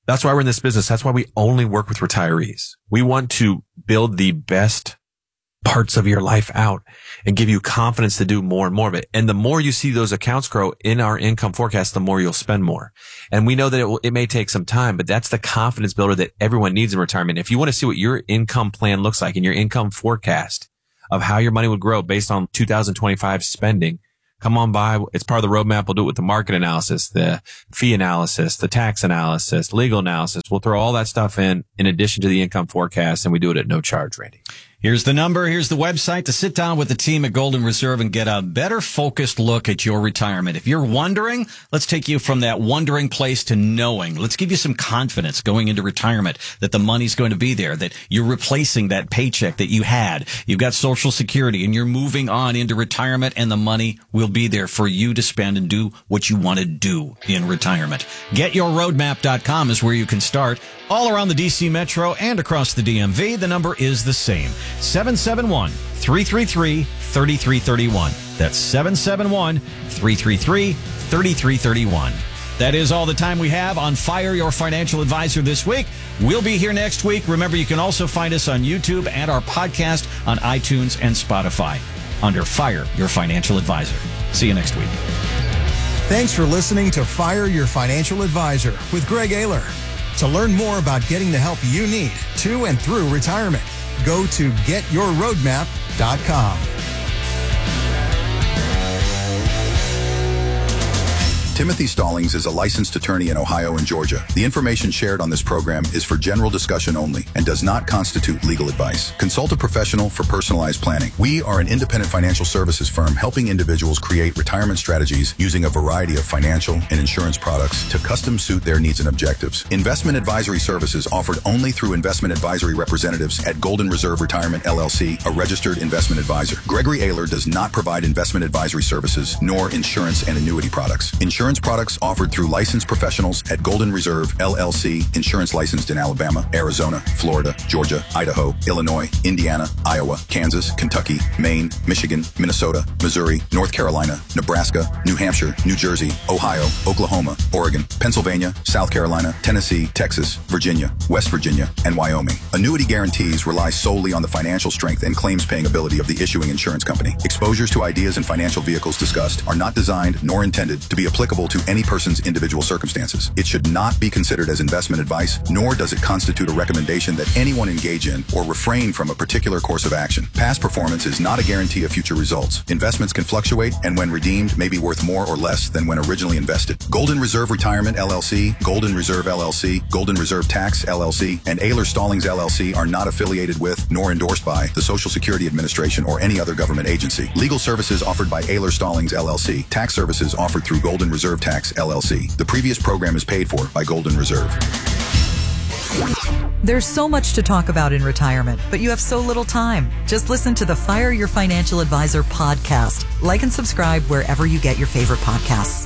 That's why we're in this business. That's why we only work with retirees. We want to build the best parts of your life out and give you confidence to do more and more of it. And the more you see those accounts grow in our income forecast, the more you'll spend more. And we know that it will, it may take some time, but that's the confidence builder that everyone needs in retirement. If you want to see what your income plan looks like and your income forecast of how your money would grow based on two thousand twenty-five spending, come on by. It's part of the roadmap. We'll do it with the market analysis, the fee analysis, the tax analysis, legal analysis. We'll throw all that stuff in, in addition to the income forecast, and we do it at no charge, Randy. Here's the number. Here's the website to sit down with the team at Golden Reserve and get a better focused look at your retirement. If you're wondering, let's take you from that wondering place to knowing. Let's give you some confidence going into retirement that the money's going to be there, that you're replacing that paycheck that you had. You've got Social Security and you're moving on into retirement, and the money will be there for you to spend and do what you want to do in retirement. get your roadmap dot com is where you can start. All around the D C Metro and across the D M V, the number is the same. seven seven one, three three three, three three three one. That's seven seven one, three three three, three three three one. That is all the time we have on Fire Your Financial Advisor this week. We'll be here next week. Remember, you can also find us on YouTube and our podcast on iTunes and Spotify under Fire Your Financial Advisor. See you next week. Thanks for listening to Fire Your Financial Advisor with Greg Ayler. To learn more about getting the help you need to and through retirement, go to get your roadmap dot com. Timothy Stallings is a licensed attorney in Ohio and Georgia. The information shared on this program is for general discussion only and does not constitute legal advice. Consult a professional for personalized planning. We are an independent financial services firm helping individuals create retirement strategies using a variety of financial and insurance products to custom suit their needs and objectives. Investment advisory services offered only through investment advisory representatives at Golden Reserve Retirement L L C, a registered investment advisor. Gregory Ayler does not provide investment advisory services nor insurance and annuity products. Insurance products offered through licensed professionals at Golden Reserve L L C, insurance licensed in Alabama, Arizona, Florida, Georgia, Idaho, Illinois, Indiana, Iowa, Kansas, Kentucky, Maine, Michigan, Minnesota, Missouri, North Carolina, Nebraska, New Hampshire, New Jersey, Ohio, Oklahoma, Oregon, Pennsylvania, South Carolina, Tennessee, Texas, Virginia, West Virginia, and Wyoming. Annuity guarantees rely solely on the financial strength and claims paying ability of the issuing insurance company. Exposures to ideas and financial vehicles discussed are not designed nor intended to be applicable to any person's individual circumstances. It should not be considered as investment advice, nor does it constitute a recommendation that anyone engage in or refrain from a particular course of action. Past performance is not a guarantee of future results. Investments can fluctuate and when redeemed may be worth more or less than when originally invested. Golden Reserve Retirement L L C, Golden Reserve L L C, Golden Reserve Tax L L C, and Ayler Stallings L L C are not affiliated with nor endorsed by the Social Security Administration or any other government agency. Legal services offered by Ayler Stallings L L C. Tax services offered through Golden Reserve Tax L L C. The previous program is paid for by Golden Reserve. There's so much to talk about in retirement, but you have so little time. Just listen to the Fire Your Financial Advisor podcast. Like and subscribe wherever you get your favorite podcasts.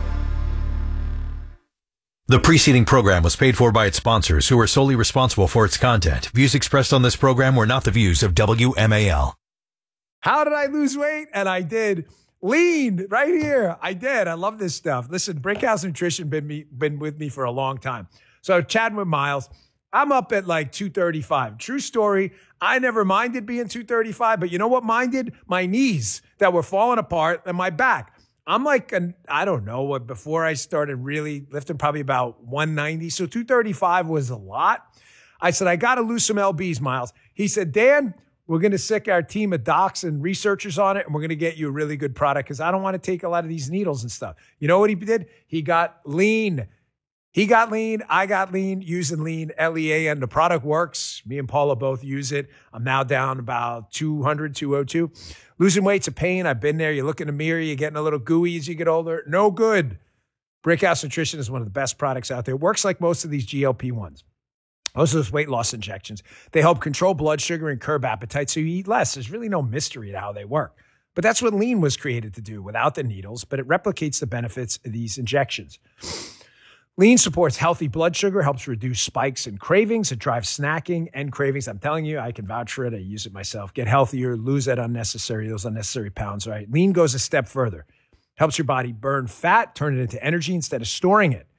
The preceding program was paid for by its sponsors, who are solely responsible for its content. Views expressed on this program were not the views of W M A L. How did I lose weight? And I did. Lean right here. I did. I love this stuff. Listen, Brinkhouse Nutrition been me been with me for a long time. So chatting with Miles, I'm up at like two thirty-five. True story. I never minded being two thirty-five, but you know what minded? My knees that were falling apart and my back. I'm like, an, I don't know what, before I started really lifting, probably about one ninety. So two thirty-five was a lot. I said, I got to lose some L Bs, Miles. He said, Dan, we're going to sick our team of docs and researchers on it, and we're going to get you a really good product because I don't want to take a lot of these needles and stuff. You know what he did? He got lean. He got lean. I got lean using lean, L E A, and the product works. Me and Paula both use it. I'm now down about two hundred, two oh two. Losing weight's a pain. I've been there. You look in the mirror, you're getting a little gooey as you get older. No good. Brinkhouse Nutrition is one of the best products out there. It works like most of these G L P ones. Most of those weight loss injections. They help control blood sugar and curb appetite so you eat less. There's really no mystery to how they work. But that's what lean was created to do without the needles, but it replicates the benefits of these injections. Lean supports healthy blood sugar, helps reduce spikes and cravings. It drives snacking and cravings. I'm telling you, I can vouch for it. I use it myself. Get healthier, lose that unnecessary, those unnecessary pounds, right? Lean goes a step further. Helps your body burn fat, turn it into energy instead of storing it.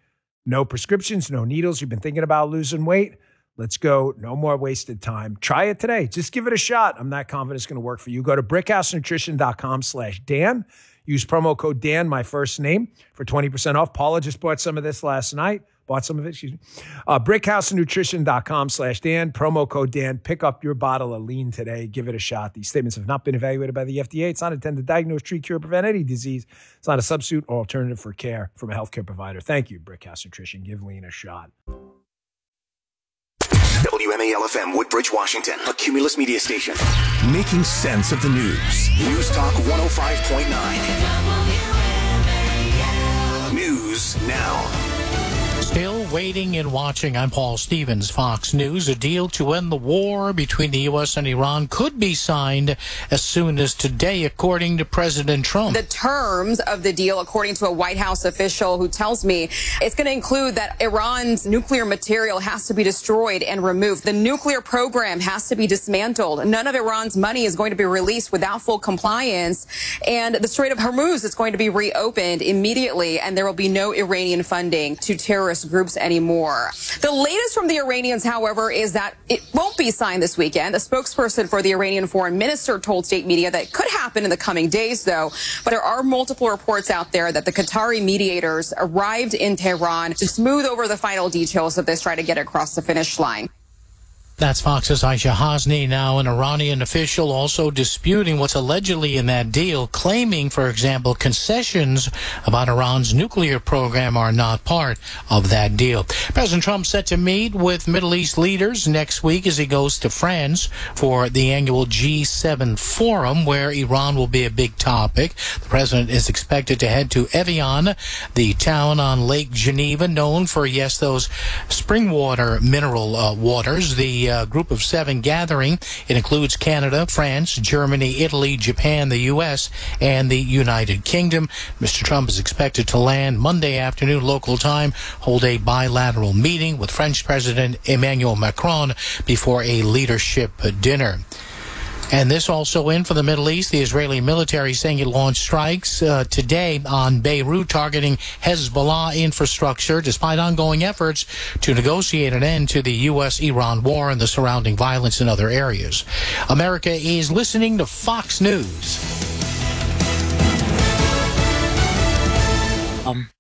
No prescriptions, no needles. You've been thinking about losing weight? Let's go. No more wasted time. Try it today. Just give it a shot. I'm not confident it's going to work for you. Go to brickhousenutrition.com slash Dan. Use promo code Dan, my first name, for twenty percent off. Paula just bought some of this last night. Bought some of it, excuse me. Uh, brickhousenutrition.com slash Dan. Promo code Dan. Pick up your bottle of lean today. Give it a shot. These statements have not been evaluated by the F D A. It's not intended to diagnose, treat, cure, prevent any disease. It's not a substitute or alternative for care from a healthcare provider. Thank you, Brickhouse Nutrition. Give lean a shot. W M A L F M, Woodbridge, Washington, a Cumulus media station. Making sense of the news. News Talk one oh five point nine. News now. Still waiting and watching. I'm Paul Stevens, Fox News. A deal to end the war between the U S and Iran could be signed as soon as today, according to President Trump. The terms of the deal, according to a White House official who tells me it's going to include that Iran's nuclear material has to be destroyed and removed. The nuclear program has to be dismantled. None of Iran's money is going to be released without full compliance. And the Strait of Hormuz is going to be reopened immediately, and there will be no Iranian funding to terrorist groups anymore. The latest from the Iranians, however, is that it won't be signed this weekend. A spokesperson for the Iranian foreign minister told state media that it could happen in the coming days, though. But there are multiple reports out there that the Qatari mediators arrived in Tehran to smooth over the final details of this, try to get across the finish line. That's Fox's Aisha Hasni. Now, an Iranian official also disputing what's allegedly in that deal, claiming, for example, concessions about Iran's nuclear program are not part of that deal. President Trump set to meet with Middle East leaders next week as he goes to France for the annual G seven forum, where Iran will be a big topic. The president is expected to head to Evian, the town on Lake Geneva, known for, yes, those spring water, mineral uh, waters. The Uh, group of seven gathering. It includes Canada, France, Germany, Italy, Japan, the U S, and the United Kingdom. Mister Trump is expected to land Monday afternoon local time, hold a bilateral meeting with French President Emmanuel Macron before a leadership dinner. And this also in for the Middle East, the Israeli military saying it launched strikes uh, today on Beirut targeting Hezbollah infrastructure, despite ongoing efforts to negotiate an end to the U S Iran war and the surrounding violence in other areas. America is listening to Fox News. Um.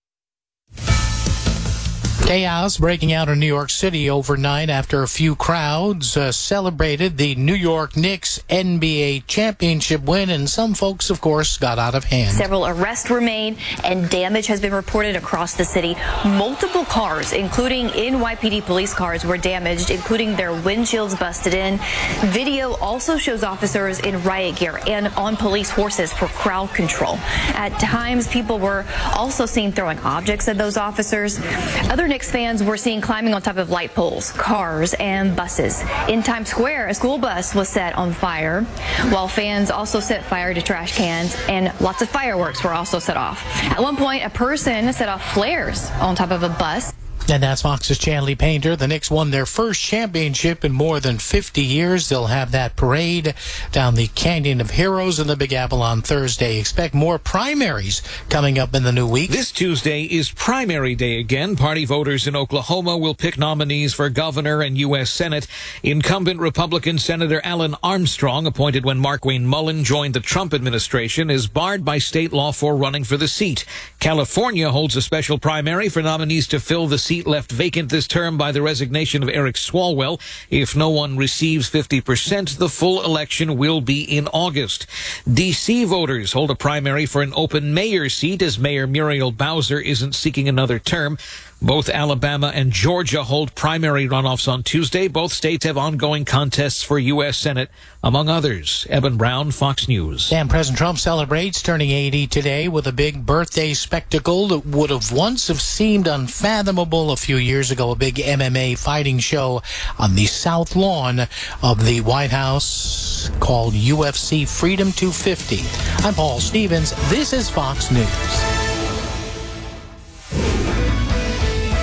Chaos breaking out in New York City overnight after a few crowds uh, celebrated the New York Knicks N B A championship win, and some folks, of course, got out of hand. Several arrests were made, and damage has been reported across the city. Multiple cars, including N Y P D police cars, were damaged, including their windshields busted in. Video also shows officers in riot gear and on police horses for crowd control. At times, people were also seen throwing objects at those officers. Other Knicks fans were seen climbing on top of light poles, cars, and buses. In Times Square, a school bus was set on fire, while fans also set fire to trash cans, and lots of fireworks were also set off. At one point, a person set off flares on top of a bus. And that's Fox's Chanley Painter. The Knicks won their first championship in more than fifty years. They'll have that parade down the Canyon of Heroes in the Big Apple on Thursday. Expect more primaries coming up in the new week. This Tuesday is primary day again. Party voters in Oklahoma will pick nominees for governor and U S Senate. Incumbent Republican Senator Alan Armstrong, appointed when Markwayne Mullin joined the Trump administration, is barred by state law for running for the seat. California holds a special primary for nominees to fill the seat left vacant this term by the resignation of Eric Swalwell. If no one receives fifty percent, the full election will be in August. D C voters hold a primary for an open mayor seat as Mayor Muriel Bowser isn't seeking another term. Both Alabama and Georgia hold primary runoffs on Tuesday. Both states have ongoing contests for U S Senate, among others. Eben Brown, Fox News. And President Trump celebrates turning eighty today with a big birthday spectacle that would have once have seemed unfathomable a few years ago, a big M M A fighting show on the south lawn of the White House called U F C Freedom two fifty. I'm Paul Stevens. This is Fox News.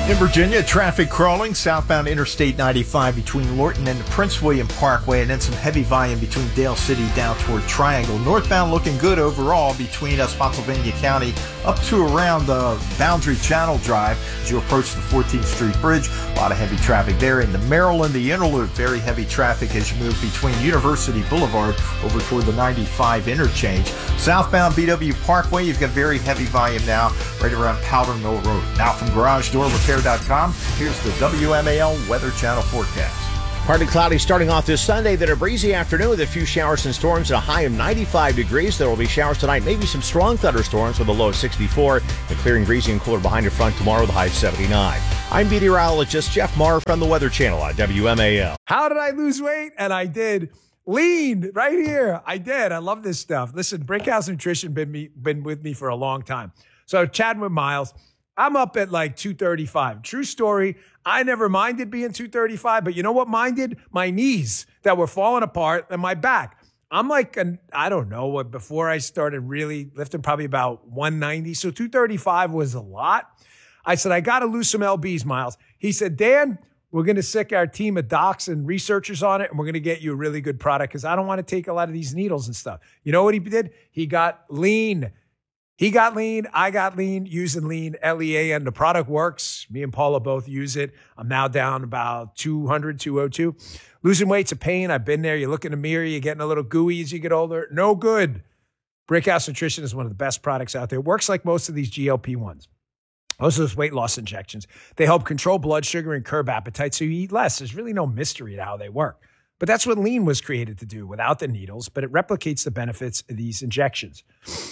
In Virginia, traffic crawling southbound Interstate ninety-five between Lorton and the Prince William Parkway, and then some heavy volume between Dale City down toward Triangle. Northbound looking good overall between uh, Spotsylvania County up to around the uh, Boundary Channel Drive as you approach the fourteenth Street Bridge. A lot of heavy traffic there. In the Maryland, the Interloop, very heavy traffic as you move between University Boulevard over toward the ninety-five interchange. Southbound B W Parkway, you've got very heavy volume now right around Powder Mill Road. Now from Garage Door Repair dot com, here's the W M A L Weather Channel forecast. Partly cloudy starting off this Sunday, then a breezy afternoon with a few showers and storms and a high of ninety-five degrees. There will be showers tonight, maybe some strong thunderstorms with a low of sixty-four. The clearing breezy and cooler behind the front tomorrow, the high of seventy-nine. I'm meteorologist Jeff Marr from the Weather Channel on W M A L. How did I lose weight? And I did. Lean right here. I did. I love this stuff. Listen, Brickhouse Nutrition been me, been with me for a long time. So chatting with Miles, I'm up at like two thirty-five. True story. I never minded being two thirty-five, but you know what minded? My knees that were falling apart and my back. I'm like, an, I don't know what, before I started really lifting, probably about one ninety. So two thirty-five was a lot. I said, I got to lose some L Bs, Miles. He said, Dan, we're going to sick our team of docs and researchers on it, and we're going to get you a really good product because I don't want to take a lot of these needles and stuff. You know what he did? He got lean. He got lean. I got lean using lean, L E A, and the product works. Me and Paula both use it. I'm now down about two hundred, two oh two. Losing weight's a pain. I've been there. You look in the mirror, you're getting a little gooey as you get older. No good. Brickhouse Nutrition is one of the best products out there. It works like most of these G L P ones. Most of those weight loss injections. They help control blood sugar and curb appetite so you eat less. There's really no mystery to how they work. But that's what lean was created to do without the needles, but it replicates the benefits of these injections.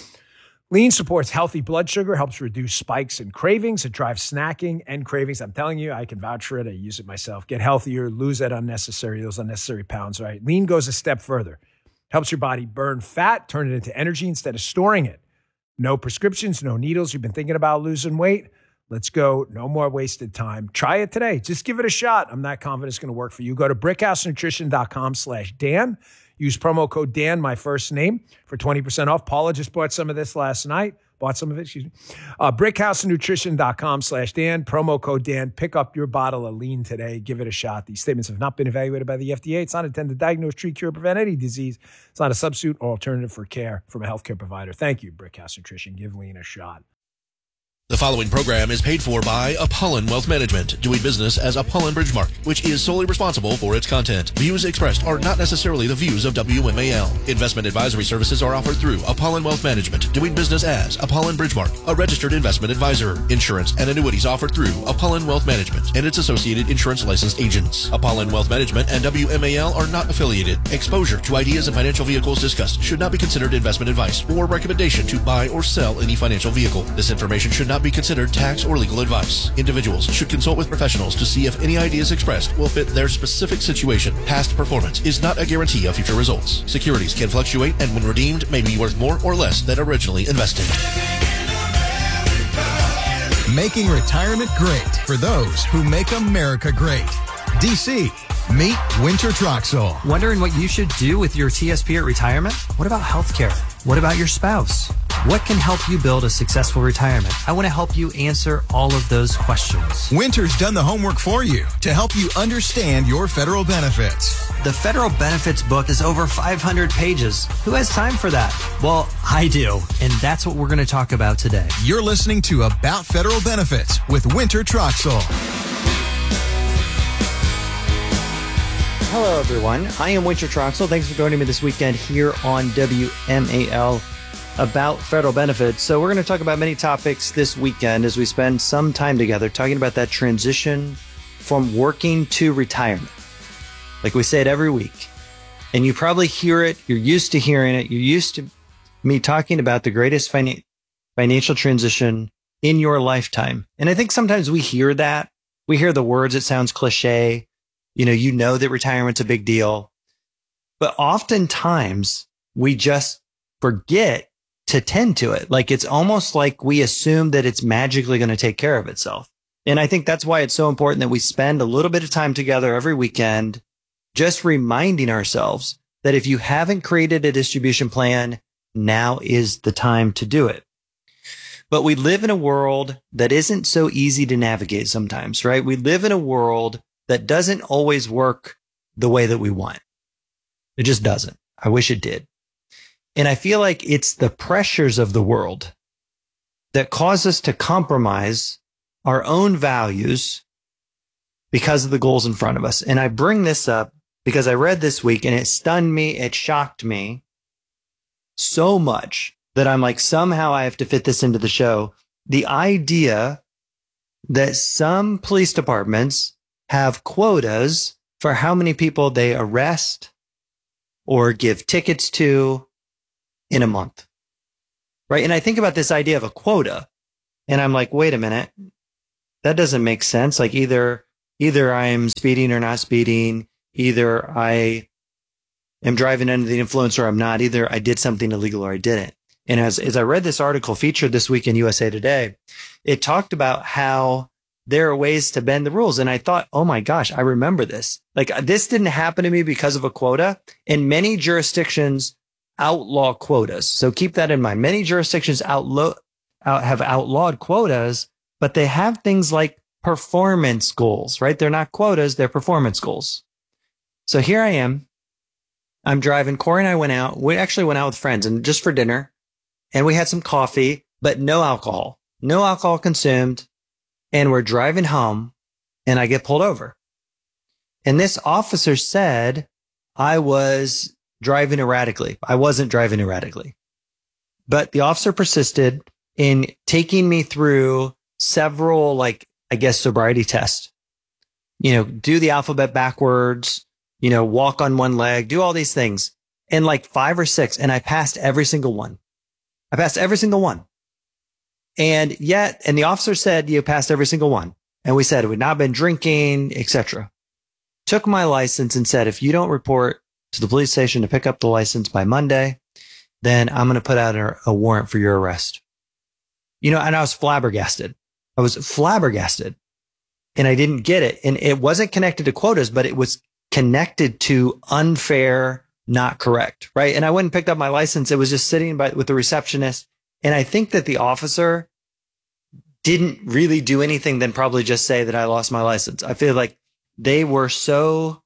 Lean supports healthy blood sugar, helps reduce spikes and cravings. It drives snacking and cravings. I'm telling you, I can vouch for it. I use it myself. Get healthier, lose that unnecessary, those unnecessary pounds, right? Lean goes a step further. Helps your body burn fat, turn it into energy instead of storing it. No prescriptions, no needles. You've been thinking about losing weight? Let's go. No more wasted time. Try it today. Just give it a shot. I'm not confident it's going to work for you. Go to brickhousenutrition.com slash Dan. Use promo code Dan, my first name, for twenty percent off. Paula just bought some of this last night. Bought some of it, excuse me. Uh, brickhousenutrition.com slash Dan. Promo code Dan. Pick up your bottle of lean today. Give it a shot. These statements have not been evaluated by the F D A. It's not intended to diagnose, treat, cure, prevent any disease. It's not a substitute or alternative for care from a healthcare provider. Thank you, Brickhouse Nutrition. Give lean a shot. The following program is paid for by Apollon Wealth Management, doing business as Apollon Bridgemark, which is solely responsible for its content. Views expressed are not necessarily the views of W M A L. Investment advisory services are offered through Apollon Wealth Management, doing business as Apollon Bridgemark, a registered investment advisor. Insurance and annuities offered through Apollon Wealth Management and its associated insurance licensed agents. Apollon Wealth Management and W M A L are not affiliated. Exposure to ideas and financial vehicles discussed should not be considered investment advice or recommendation to buy or sell any financial vehicle. This information should not be considered tax or legal advice. Individuals should consult with professionals to see if any ideas expressed will fit their specific situation. Past performance is not a guarantee of future results. Securities can fluctuate and when redeemed may be worth more or less than originally invested. Making retirement great for those who make America great. D C, meet Winter Troxel. Wondering what you should do with your T S P at retirement? What about healthcare? What about your spouse? What can help you build a successful retirement? I want to help you answer all of those questions. Winter's done the homework for you to help you understand your federal benefits. The federal benefits book is over five hundred pages. Who has time for that? Well, I do, and that's what we're going to talk about today. You're listening to About Federal Benefits with Winter Troxel. Hello, everyone. I am Winter Troxel. Thanks for joining me this weekend here on W M A L About Federal Benefits. So we're going to talk about many topics this weekend as we spend some time together talking about that transition from working to retirement. Like we say it every week. And you probably hear it. You're used to hearing it. You're used to me talking about the greatest finan- financial transition in your lifetime. And I think sometimes we hear that. We hear the words. It sounds cliche. You know, you know that retirement's a big deal. But oftentimes we just forget to tend to it. Like it's almost like we assume that it's magically going to take care of itself. And I think that's why it's so important that we spend a little bit of time together every weekend, just reminding ourselves that if you haven't created a distribution plan, now is the time to do it. but we live in a world that isn't so easy to navigate sometimes, right? We live in a world that doesn't always work the way that we want. It just doesn't. I wish it did. And I feel like it's the pressures of the world that cause us to compromise our own values because of the goals in front of us. And I bring this up because I read this week and it stunned me. It shocked me so much that I'm like, somehow I have to fit this into the show. The idea that some police departments have quotas for how many people they arrest or give tickets to in a month. Right. And I think about this idea of a quota and I'm like, wait a minute, that doesn't make sense. Like either, either I'm speeding or not speeding, either I am driving under the influence or I'm not, either I did something illegal or I didn't. And as, as I read this article featured this week in U S A Today, it talked about how there are ways to bend the rules. And I thought, oh my gosh, I remember this. Like this didn't happen to me because of a quota. And many jurisdictions outlaw quotas. So keep that in mind. Many jurisdictions outlaw, out, have outlawed quotas, but they have things like performance goals, right? They're not quotas, they're performance goals. So here I am. I'm driving. Corey and I went out. We actually went out with friends and just for dinner. And we had some coffee, but no alcohol, no alcohol consumed. And we're driving home and I get pulled over. And this officer said I was driving erratically. I wasn't driving erratically, but the officer persisted in taking me through several, like, I guess, sobriety tests, you know, do the alphabet backwards, you know, walk on one leg, do all these things and like five or six. And I passed every single one. I passed every single one. And yet, and the officer said, you passed every single one. And we said, we'd not been drinking, et cetera. Took my license and said, if you don't report to the police station to pick up the license by Monday, then I'm going to put out a, a warrant for your arrest. You know, and I was flabbergasted. I was flabbergasted and I didn't get it. And it wasn't connected to quotas, but it was connected to unfair, not correct. Right. And I went and picked up my license. It was just sitting by with the receptionist. And I think that the officer didn't really do anything than probably just say that I lost my license. I feel like they were so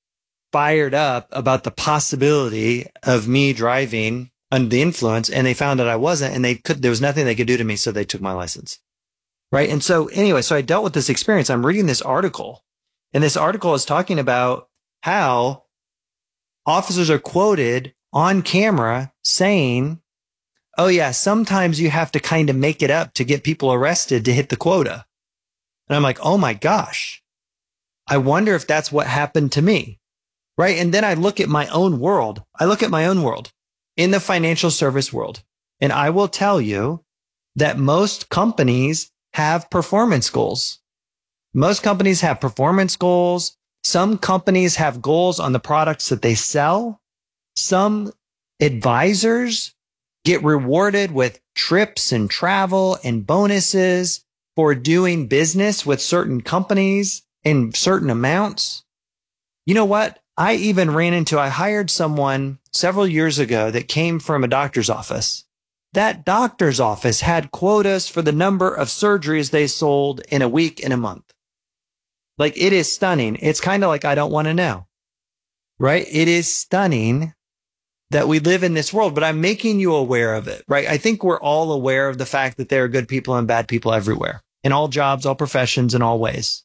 fired up about the possibility of me driving under the influence and they found that I wasn't and they could, there was nothing they could do to me. So they took my license. Right. And so anyway, so I dealt with this experience. I'm reading this article and this article is talking about how officers are quoted on camera saying, oh yeah, sometimes you have to kind of make it up to get people arrested to hit the quota. And I'm like, oh my gosh, I wonder if that's what happened to me. Right. And then I look at my own world. I look at my own world in the financial service world. And I will tell you that most companies have performance goals. Most companies have performance goals. Some companies have goals on the products that they sell. Some advisors get rewarded with trips and travel and bonuses for doing business with certain companies in certain amounts. You know what? I even ran into, I hired someone several years ago that came from a doctor's office. That doctor's office had quotas for the number of surgeries they sold in a week, in a month. Like, it is stunning. It's kind of like, I don't want to know, right? It is stunning that we live in this world, but I'm making you aware of it, right? I think we're all aware of the fact that there are good people and bad people everywhere, in all jobs, all professions, in all ways.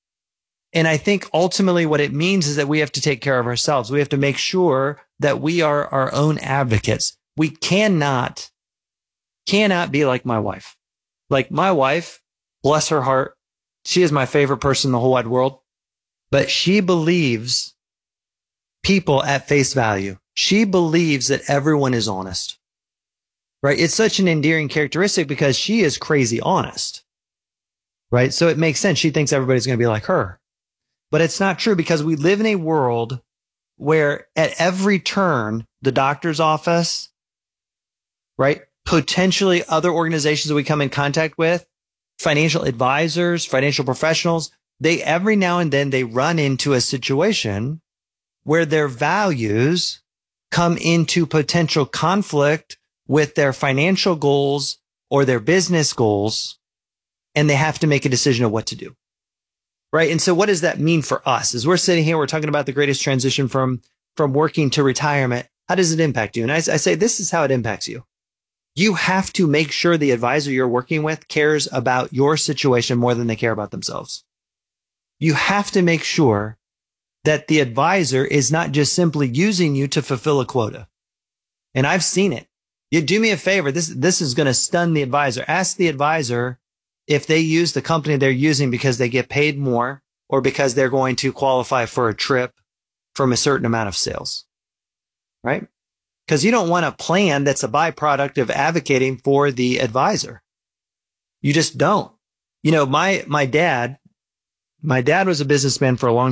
And I think ultimately what it means is that we have to take care of ourselves. We have to make sure that we are our own advocates. We cannot, cannot be like my wife. Like my wife, bless her heart, she is my favorite person in the whole wide world, but she believes people at face value. She believes that everyone is honest, right? It's such an endearing characteristic because she is crazy honest, right? So it makes sense. She thinks everybody's going to be like her, but it's not true because we live in a world where at every turn, the doctor's office, right? Potentially other organizations that we come in contact with, financial advisors, financial professionals, they every now and then they run into a situation where their values come into potential conflict with their financial goals or their business goals, and they have to make a decision of what to do. Right. And so what does that mean for us? As we're sitting here, we're talking about the greatest transition from, from working to retirement. How does it impact you? And I, I say, this is how it impacts you. You have to make sure the advisor you're working with cares about your situation more than they care about themselves. You have to make sure that the advisor is not just simply using you to fulfill a quota. And I've seen it. You do me a favor. This, this is going to stun the advisor. Ask the advisor if they use the company they're using because they get paid more or because they're going to qualify for a trip from a certain amount of sales, right? Because you don't want a plan that's a byproduct of advocating for the advisor. You just don't. You know, my, my dad, my dad was a businessman for a long